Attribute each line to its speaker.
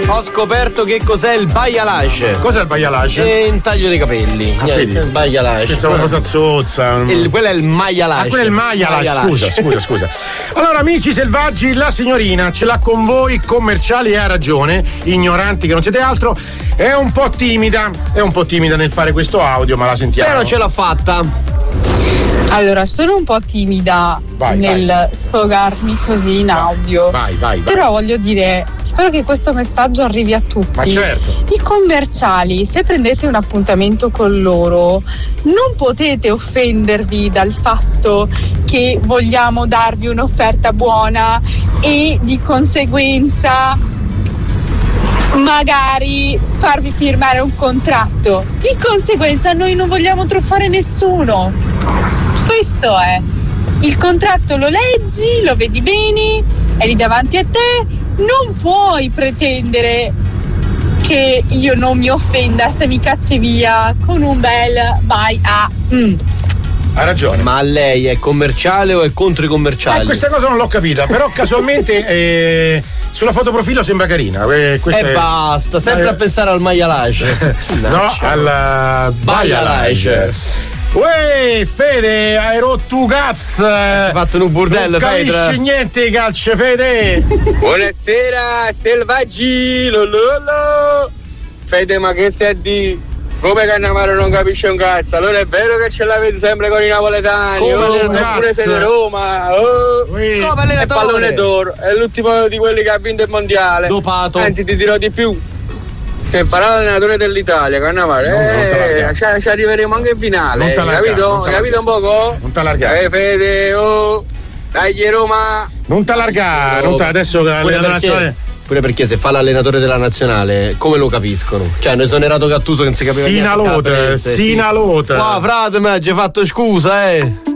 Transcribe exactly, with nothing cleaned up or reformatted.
Speaker 1: Ho scoperto che cos'è il bailage.
Speaker 2: Cos'è il bailage?
Speaker 1: È un taglio dei capelli.
Speaker 2: Ah,
Speaker 1: Niente, il bailage.
Speaker 2: Pensavo una cosa zozza.
Speaker 1: Il, quello è il maialage.
Speaker 2: Ah, quello è il maialage. Scusa, scusa, scusa. Allora, amici selvaggi, la signorina ce l'ha con voi, commerciali, e ha ragione. Ignoranti che non siete altro. È un po' timida. È un po' timida nel fare questo audio, ma la sentiamo.
Speaker 1: Però ce l'ha fatta.
Speaker 3: Allora, sono un po' timida
Speaker 2: vai,
Speaker 3: nel
Speaker 2: vai.
Speaker 3: sfogarmi così in audio.
Speaker 2: Vai, vai, vai.
Speaker 3: Però voglio dire, spero che questo messaggio arrivi a tutti.
Speaker 2: Ma certo.
Speaker 3: I commerciali, se prendete un appuntamento con loro, non potete offendervi dal fatto che vogliamo darvi un'offerta buona e di conseguenza magari farvi firmare un contratto. Di conseguenza noi non vogliamo truffare nessuno. Questo è. Il contratto lo leggi, lo vedi bene, è lì davanti a te, non puoi pretendere che io non mi offenda se mi cacci via con un bel vai a mm.
Speaker 2: Ha ragione.
Speaker 1: Ma lei è commerciale o è contro i commerciali?
Speaker 2: Eh, questa cosa non l'ho capita, però casualmente eh, sulla foto profilo sembra carina. Eh,
Speaker 1: E
Speaker 2: è...
Speaker 1: basta, sempre
Speaker 2: eh,
Speaker 1: a pensare al maialage.
Speaker 2: No, al bailage. Uè, Fede, hai rotto un cazzo! Hai
Speaker 1: fatto un burdello,
Speaker 2: non capisci
Speaker 1: Fede.
Speaker 2: niente di calcio, Fede!
Speaker 4: Buonasera, selvaggi, lololo! Fede, ma che sei di? Come Cannavaro non capisce un cazzo? Allora è vero che ce l'avete sempre con i napoletani?
Speaker 2: Come
Speaker 4: Oh,
Speaker 2: un
Speaker 4: oppure
Speaker 2: cazzo?
Speaker 4: siete Roma? Oh.
Speaker 2: Ui.
Speaker 1: Come
Speaker 4: È
Speaker 1: allenatore.
Speaker 4: pallone d'oro, è l'ultimo di quelli che ha vinto il mondiale.
Speaker 1: Dopato.
Speaker 4: Anzi, ti dirò di più. Se farà l'allenatore dell'Italia, Cannavaro,
Speaker 2: Non- non te
Speaker 4: eh,
Speaker 2: allargare.
Speaker 4: ci, ci arriveremo anche in finale.
Speaker 2: Non te allargare,
Speaker 4: Capito?
Speaker 2: non te
Speaker 4: Capito un poco?
Speaker 2: Non t'allargare.
Speaker 4: Eh, Fede, oh. Dai, Roma.
Speaker 2: Non t'allargare, non t'- adesso
Speaker 1: Pure
Speaker 2: l'allenatore
Speaker 1: perché,
Speaker 2: nazionale.
Speaker 1: pure perché se fa l'allenatore della nazionale, come lo capiscono? Cioè, ne sono esonerato Gattuso che non si capiva
Speaker 2: Sina
Speaker 1: niente.
Speaker 2: Lote,
Speaker 1: Caprese,
Speaker 2: Sina
Speaker 1: sì.
Speaker 2: Lote.
Speaker 1: Qua, frate, mi ha già fatto scusa, eh.